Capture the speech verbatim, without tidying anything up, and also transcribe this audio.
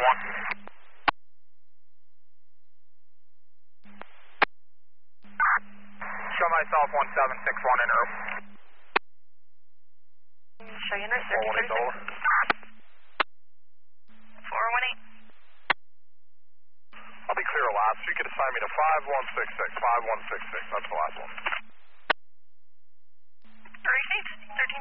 one. Show myself one seven six one in room. Show you nurse thirteen thirty-six. four one eight. I'll be clear last. You can assign me to five one six six. five one six six. That's the last one. Received. thirteen